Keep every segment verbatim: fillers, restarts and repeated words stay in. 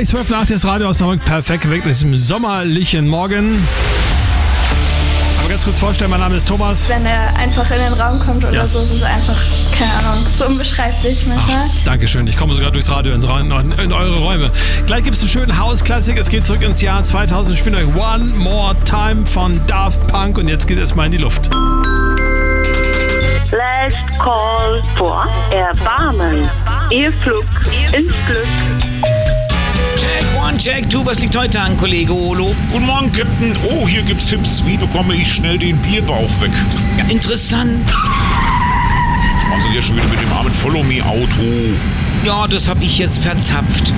gleich zwölf nach das Radio aus Hamburg. Perfekt geweckt mit diesem sommerlichen Morgen. Aber ganz kurz vorstellen, mein Name ist Thomas. Wenn er einfach in den Raum kommt oder ja. so, ist es einfach, keine Ahnung, so unbeschreiblich manchmal. Ach, Dankeschön, ich komme sogar durchs Radio in, in eure Räume. Gleich gibt es einen schönen Hausklassik. Es geht zurück ins Jahr zweitausend. Spielen euch One More Time von Daft Punk und jetzt geht es mal in die Luft. Last Call for Erbarmen. Ihr Flug ins Glück. Check one, check two. Was liegt heute an, Kollege Olo? Guten Morgen, Captain. Oh, hier gibt's Tipps. Wie bekomme ich schnell den Bierbauch weg? Ja, interessant. Was machen Sie hier schon wieder mit dem armen Follow-Me-Auto? Ja, das hab ich jetzt verzapft.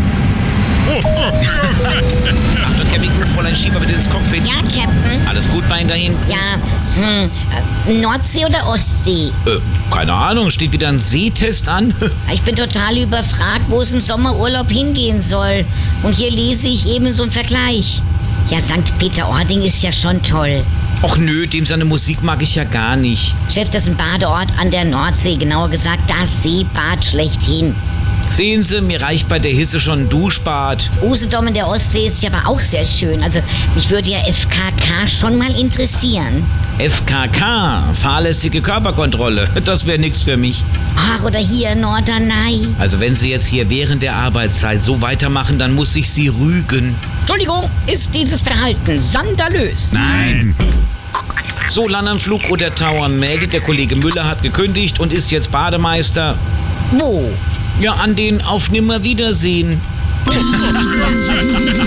Achtung, Camping, Fräulein, Schieber bitte ins Cockpit. Ja, Captain. Alles gut bei Ihnen dahin? Ja, hm, äh, Nordsee oder Ostsee? Äh, keine Ahnung, steht wieder ein Sehtest an? Ich bin total überfragt, wo es im Sommerurlaub hingehen soll. Und hier lese ich eben so einen Vergleich. Ja, Sankt Peter-Ording ist ja schon toll. Och nö, dem seine Musik mag ich ja gar nicht. Chef, das ist ein Badeort an der Nordsee, genauer gesagt das Seebad schlechthin. Sehen Sie, mir reicht bei der Hitze schon ein Duschbad. Usedom in der Ostsee ist ja aber auch sehr schön. Also mich würde ja F K K schon mal interessieren. F K K, fahrlässige Körperkontrolle, das wäre nix für mich. Ach, oder hier Norderney. Also wenn Sie jetzt hier während der Arbeitszeit so weitermachen, dann muss ich Sie rügen. Entschuldigung, ist dieses Verhalten skandalös? Nein. So, Landanflug oder Tauern meldet, der Kollege Müller hat gekündigt und ist jetzt Bademeister. Wo? Ja, an den Auf Nimmerwiedersehen.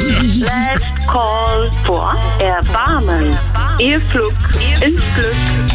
Last Call for Erbarmen. Ihr Flug ins Glück.